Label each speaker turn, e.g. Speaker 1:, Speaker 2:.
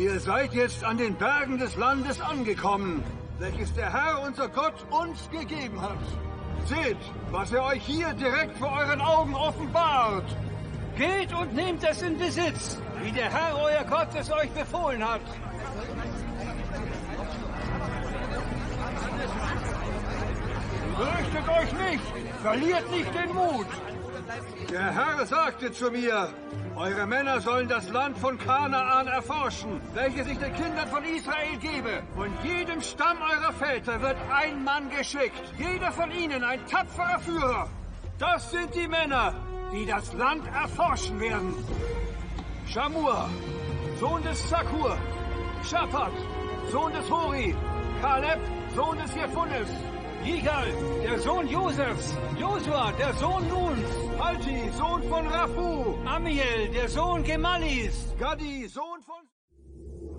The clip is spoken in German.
Speaker 1: Ihr seid jetzt an den Bergen des Landes angekommen, welches der Herr, unser Gott, uns gegeben hat. Seht, was er euch hier direkt vor euren Augen offenbart.
Speaker 2: Geht und nehmt es in Besitz, wie der Herr, euer Gott, es euch befohlen hat.
Speaker 1: Fürchtet euch nicht, verliert nicht den Mut. Der Herr sagte zu mir, eure Männer sollen das Land von Kanaan erforschen, welches ich den Kindern von Israel gebe. Von jedem Stamm eurer Väter wird ein Mann geschickt, jeder von ihnen ein tapferer Führer. Das sind die Männer, die das Land erforschen werden. Schamua, Sohn des Zakur, Schaphat, Sohn des Hori, Kaleb, Sohn des Jephunes,
Speaker 2: Jigal, der Sohn Josefs, Josua, der Sohn Nuns,
Speaker 1: Palti, Sohn von Raphu,
Speaker 2: Amiel, der Sohn Gemalis,
Speaker 1: Gadi, Sohn von...